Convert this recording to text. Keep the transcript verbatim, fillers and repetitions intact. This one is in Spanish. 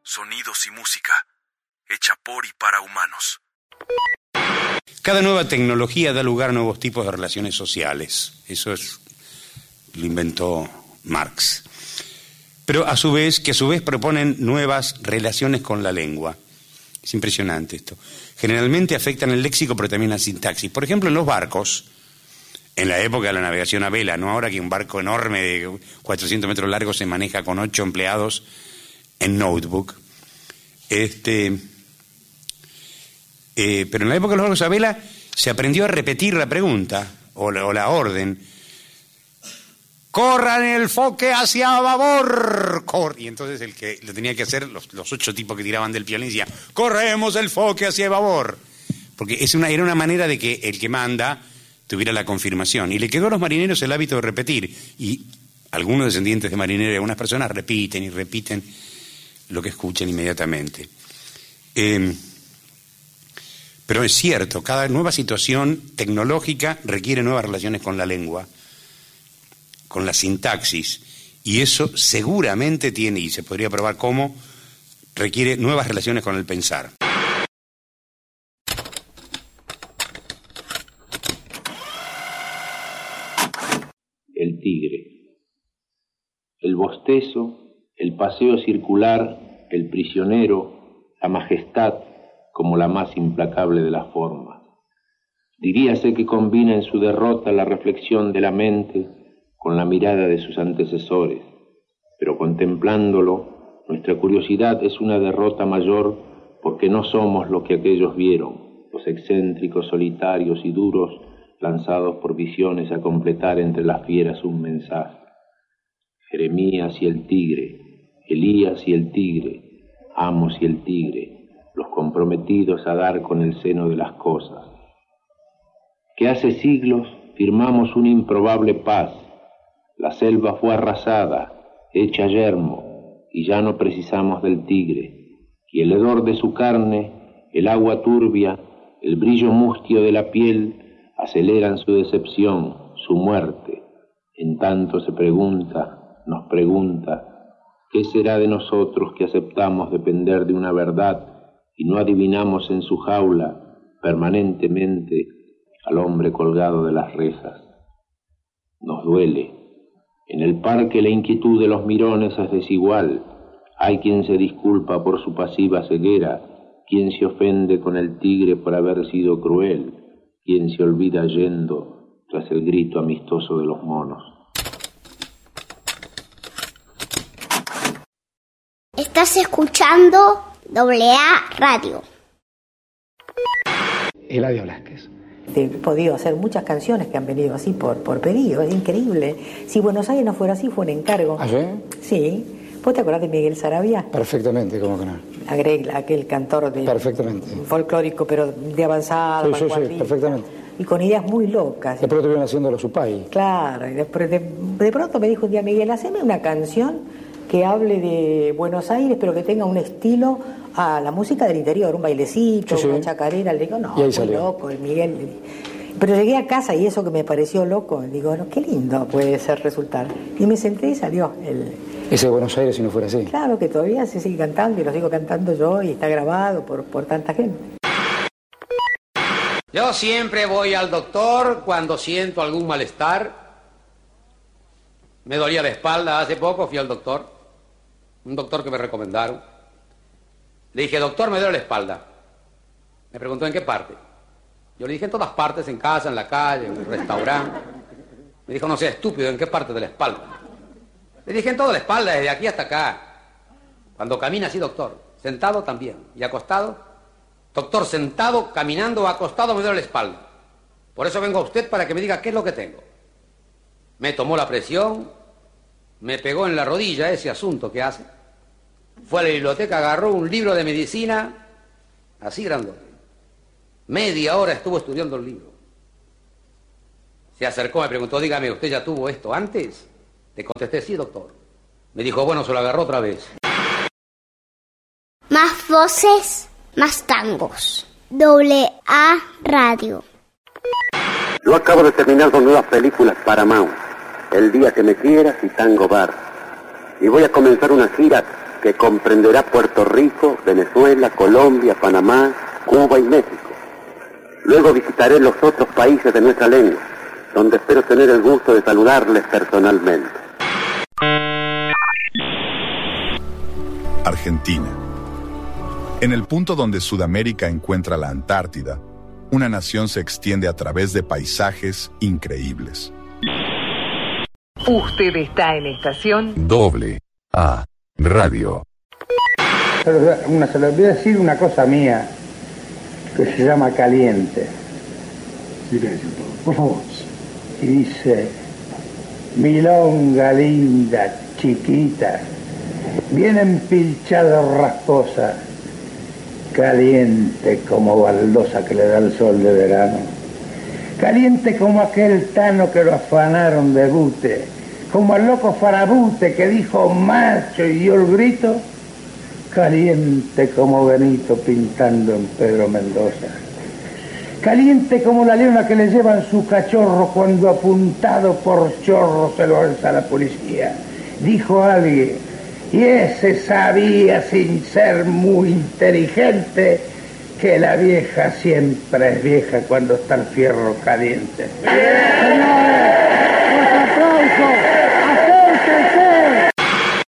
Sonidos y música, hecha por y para humanos. Cada nueva tecnología da lugar a nuevos tipos de relaciones sociales. Eso es, lo inventó Marx. Pero a su vez, que a su vez proponen nuevas relaciones con la lengua. Es impresionante esto. Generalmente afectan el léxico, pero también la sintaxis. Por ejemplo, en los barcos, en la época de la navegación a vela, no ahora que un barco enorme de cuatrocientos metros largo se maneja con ocho empleados en notebook. Este, eh, pero en la época de los barcos a vela se aprendió a repetir la pregunta o la, o la orden. ¡Corran el foque hacia babor! Cor y entonces el que lo tenía que hacer, los, los ocho tipos que tiraban del piolín decían, ¡corremos el foque hacia babor! Porque es una, era una manera de que el que manda tuviera la confirmación. Y le quedó a los marineros el hábito de repetir. Y algunos descendientes de marineros y algunas personas repiten y repiten lo que escuchan inmediatamente. Eh, pero es cierto, cada nueva situación tecnológica requiere nuevas relaciones con la lengua, con la sintaxis, y eso seguramente tiene, y se podría probar cómo, requiere nuevas relaciones con el pensar. El tigre. El bostezo, el paseo circular, el prisionero, la majestad como la más implacable de las formas. Diríase que combina en su derrota la reflexión de la mente con la mirada de sus antecesores, pero contemplándolo, nuestra curiosidad es una derrota mayor porque no somos lo que aquellos vieron, los excéntricos, solitarios y duros, lanzados por visiones a completar entre las fieras un mensaje. Jeremías y el tigre, Elías y el tigre, Amos y el tigre, los comprometidos a dar con el seno de las cosas. Que hace siglos firmamos una improbable paz. La selva fue arrasada, hecha yermo, y ya no precisamos del tigre, y el hedor de su carne, el agua turbia, el brillo mustio de la piel, aceleran su decepción, su muerte. En tanto se pregunta, nos pregunta, ¿qué será de nosotros que aceptamos depender de una verdad y no adivinamos en su jaula permanentemente al hombre colgado de las rejas? Nos duele. En el parque la inquietud de los mirones es desigual. Hay quien se disculpa por su pasiva ceguera, quien se ofende con el tigre por haber sido cruel, quien se olvida yendo tras el grito amistoso de los monos. Estás escuchando doble A Radio. Eladio Blasquez. He podido hacer muchas canciones que han venido así por, por pedido, es increíble. Si Buenos Aires no fuera así, fue un encargo. ¿Ah, sí? Sí. ¿Vos te acordás de Miguel Saravia? Perfectamente, ¿cómo que no? Aquel, aquel cantor de Perfectamente. folclórico, pero de avanzada, sí, sí, sí, perfectamente. Y con ideas muy locas. Después estuvieron haciendo los Supay. Claro, y después de, de pronto me dijo un día, Miguel, haceme una canción que hable de Buenos Aires, pero que tenga un estilo a la música del interior, un bailecito, sí, sí. Una chacarera. Le digo, no, muy salió. Loco, el Miguel. Pero llegué a casa y eso que me pareció loco, digo, no, qué lindo puede ser resultar. Y me senté y salió el... Ese de Buenos Aires si no fuera así. Claro, que todavía se sigue cantando y lo sigo cantando yo y está grabado por, por tanta gente. Yo siempre voy al doctor cuando siento algún malestar. Me dolía la espalda, hace poco fui al doctor, un doctor que me recomendaron. Le dije, doctor, me duele la espalda. Me preguntó, ¿en qué parte? Yo le dije, en todas partes, en casa, en la calle, en un restaurante. Me dijo, no sea estúpido, ¿en qué parte de la espalda? Le dije, en toda la espalda, desde aquí hasta acá. Cuando camina así, doctor, sentado también, y acostado. Doctor, sentado, caminando o acostado me duele la espalda. Por eso vengo a usted para que me diga qué es lo que tengo. Me tomó la presión, me pegó en la rodilla ese asunto que hace. Fue a la biblioteca, agarró un libro de medicina, así grandote. Media hora estuvo estudiando el libro. Se acercó, me preguntó, dígame, ¿usted ya tuvo esto antes? Le contesté, sí, doctor. Me dijo, bueno, se lo agarró otra vez. Más voces, más tangos. doble A Radio. Yo acabo de terminar con nuevas películas Paramount. El día que me quieras y Tango Bar. Y voy a comenzar una gira que comprenderá Puerto Rico, Venezuela, Colombia, Panamá, Cuba y México. Luego visitaré los otros países de nuestra lengua, donde espero tener el gusto de saludarles personalmente. Argentina. En el punto donde Sudamérica encuentra la Antártida, una nación se extiende a través de paisajes increíbles. Usted está en estación Doble A Radio. Una, se le voy a decir una cosa mía que se llama Caliente. Silencio, por favor. Y dice: milonga linda, chiquita, bien empilchada, rasposa, caliente como baldosa que le da el sol de verano, caliente como aquel tano que lo afanaron de bute, como el loco Farabute que dijo macho y dio el grito, caliente como Benito pintando en Pedro Mendoza, caliente como la leona que le llevan su cachorro cuando apuntado por chorro se lo alza la policía, dijo alguien, y ese sabía sin ser muy inteligente que la vieja siempre es vieja cuando está el fierro caliente.